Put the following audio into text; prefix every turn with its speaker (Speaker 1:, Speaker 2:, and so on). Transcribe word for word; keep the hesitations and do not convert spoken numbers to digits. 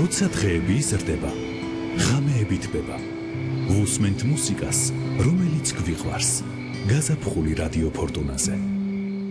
Speaker 1: როცა დღეები იზრდება, ღამეები თბება. ვუსმენთ მუსიკას, რომელიც გვიყვარს. გაზაფხული რადიო ფორტუნაზე.